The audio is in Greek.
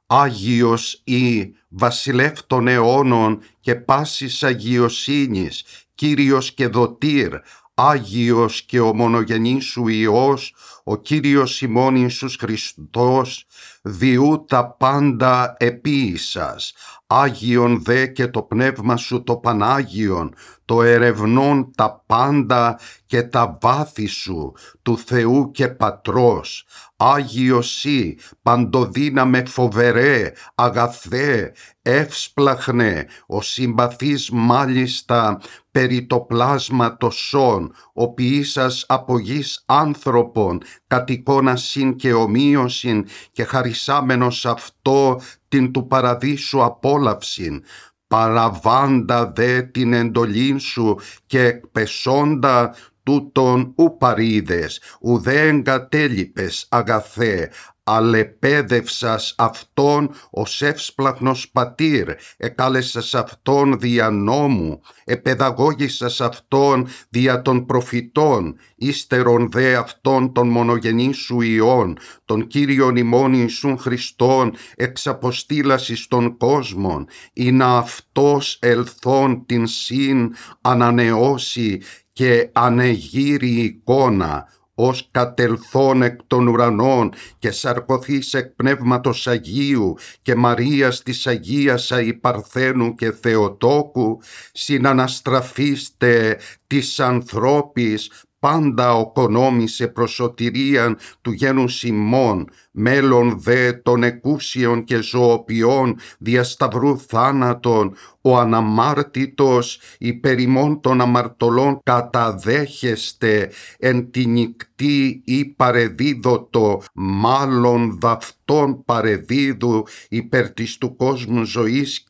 Άγιος ή βασιλεύ των αιώνων και πάσης αγιοσύνης, Κύριος και δοτήρ, Άγιος και ο μονογενής σου Υιός, ο Κύριος ημών Ιησούς Χριστός, διού τα πάντα επίησας. Άγιον δε και το πνεύμα σου το Πανάγιον, το ερευνών τα πάντα και τα βάθη σου, του Θεού και Πατρός. Άγιος Συ, παντοδύναμε φοβερέ, αγαθέ, εύσπλαχνε, ο συμπαθής μάλιστα περί το πλάσμα το σών, ο ποιήσας από γης άνθρωπον, κατ' εικόνα συν και ομοίωσιν και χαρισάμενος αυτό την του παραδείσου απόλαυσιν, παραβάντα δε την εντολήν σου και εκπεσόντα τούτον ου παρείδες, ουδέ εγκατέλειπες αγαθέ, αλεπέδευσας αυτόν ως εύσπλαχνος πατήρ, εκάλεσας αυτόν δια νόμου, επαιδαγώγησας αυτόν δια των προφητών, ύστερον δε αυτόν των μονογενής σου Υιών, τον Κύριον ημών Ιησούν Χριστόν, εξαποστήλασης των κόσμων, ή να αυτός ελθόν την συν ανανεώσει και ανεγείρει εικόνα, ως κατελθόν εκ των ουρανών και σαρκωθείς εκ Πνεύματος Αγίου και Μαρίας της Αγίας Αϊπαρθένου και Θεοτόκου, συναναστραφείστε της ανθρώπης πάντα οκονόμησε προς σωτηρίαν του γένους ημών, μέλλον δε των εκούσιων και ζωοποιών δια σταυρού θάνατον, ο αναμάρτητος υπέρ ημών των αμαρτωλών καταδέχεστε εν τη νυκτή ή παρεδίδωτο, μάλλον δαυτόν παρεδίδου υπέρ της του κόσμου ζωής